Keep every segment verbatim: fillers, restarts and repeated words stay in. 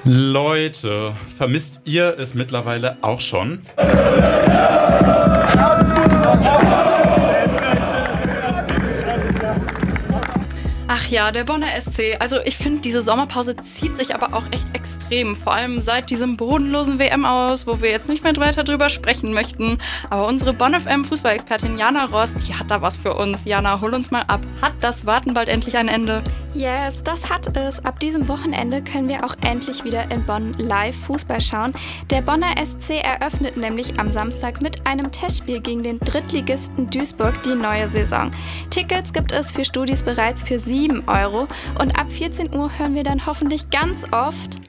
Leute, vermisst ihr es mittlerweile auch schon? Ach ja, der Bonner S C. Also ich finde, diese Sommerpause zieht sich aber auch echt extrem. Vor allem seit diesem bodenlosen W M-Aus, wo wir jetzt nicht mehr weiter drüber sprechen möchten. Aber unsere Bonn F M-Fußballexpertin Jana Rost, die hat da was für uns. Jana, hol uns mal ab. Hat das Warten bald endlich ein Ende? Yes, das hat es. Ab diesem Wochenende können wir auch endlich wieder in Bonn live Fußball schauen. Der Bonner S C eröffnet nämlich am Samstag mit einem Testspiel gegen den Drittligisten Duisburg die neue Saison. Tickets gibt es für Studis bereits für sieben Euro und ab vierzehn Uhr hören wir dann hoffentlich ganz oft: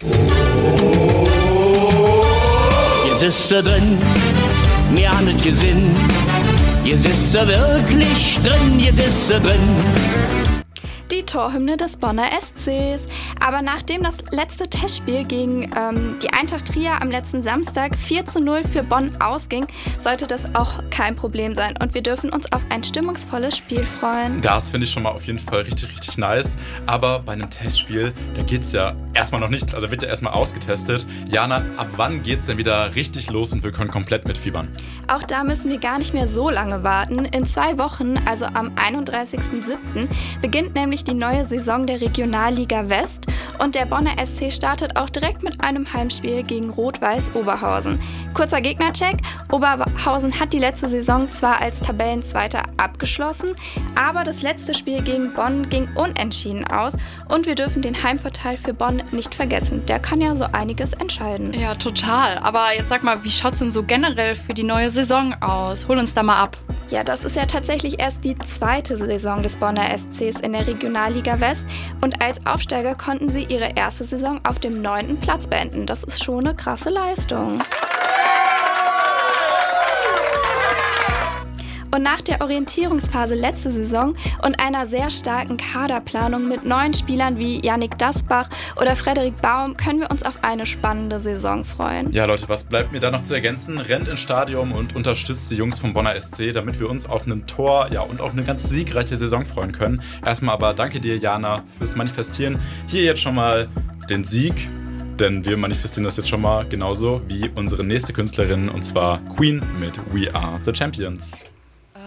Jetzt ist er drin, mir hat nicht gesehen. Jetzt ist er wirklich drin, jetzt ist er drin. Die Torhymne des Bonner S Cs. Aber nachdem das letzte Testspiel gegen ähm, die Eintracht Trier am letzten Samstag vier zu null für Bonn ausging, sollte das auch kein Problem sein. Und wir dürfen uns auf ein stimmungsvolles Spiel freuen. Das finde ich schon mal auf jeden Fall richtig, richtig nice. Aber bei einem Testspiel, da geht's ja erstmal noch nichts. Also wird ja erstmal ausgetestet. Jana, ab wann geht's denn wieder richtig los und wir können komplett mitfiebern? Auch da müssen wir gar nicht mehr so lange warten. In zwei Wochen, also am einunddreißigsten siebten, beginnt nämlich die neue Saison der Regionalliga West und der Bonner S C startet auch direkt mit einem Heimspiel gegen Rot-Weiß Oberhausen. Kurzer Gegnercheck: Oberhausen hat die letzte Saison zwar als Tabellenzweiter abgeschlossen, aber das letzte Spiel gegen Bonn ging unentschieden aus und wir dürfen den Heimvorteil für Bonn nicht vergessen. Der kann ja so einiges entscheiden. Ja, total. Aber jetzt sag mal, wie schaut's denn so generell für die neue Saison aus? Hol uns da mal ab. Ja, das ist ja tatsächlich erst die zweite Saison des Bonner S Cs in der Regionalliga West und als Aufsteiger konnten sie ihre erste Saison auf dem neunten Platz beenden. Das ist schon eine krasse Leistung. Und nach der Orientierungsphase letzte Saison und einer sehr starken Kaderplanung mit neuen Spielern wie Yannick Dasbach oder Frederik Baum können wir uns auf eine spannende Saison freuen. Ja Leute, was bleibt mir da noch zu ergänzen? Rennt ins Stadion und unterstützt die Jungs vom Bonner S C, damit wir uns auf ein Tor, ja, und auf eine ganz siegreiche Saison freuen können. Erstmal aber danke dir, Jana, fürs Manifestieren. Hier jetzt schon mal den Sieg. Denn wir manifestieren das jetzt schon mal genauso wie unsere nächste Künstlerin, und zwar Queen mit We Are the Champions.